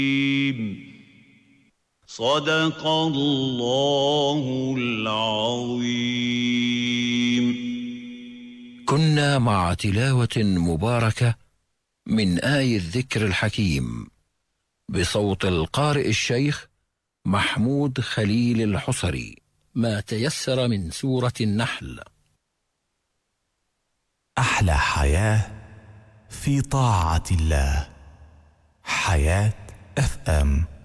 صدق الله العظيم. كنا مع تلاوة مباركة من آي الذكر الحكيم بصوت القارئ الشيخ محمود خليل الحصري، ما تيسر من سورة النحل. أحلى حياة في طاعة الله. حياة FM.